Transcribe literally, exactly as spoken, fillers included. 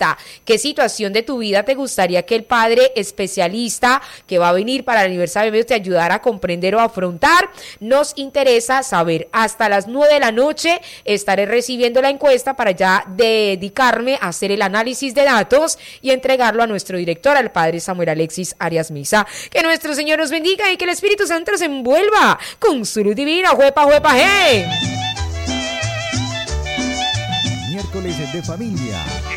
especialista. ¿Qué situación de tu vida te gustaría que el padre especialista que va a venir para el aniversario te ayudara a comprender o afrontar? Nos interesa saber. Hasta las nueve de la noche estaré recibiendo la encuesta para ya dedicarme a hacer el análisis de datos y entregarlo a nuestro director, al padre Samuel Alexis Arias Misa. Que nuestro Señor nos bendiga y que el Espíritu Santo nos envuelva con su luz divina. ¡Juepa, juepa, hey! Miércoles de familia.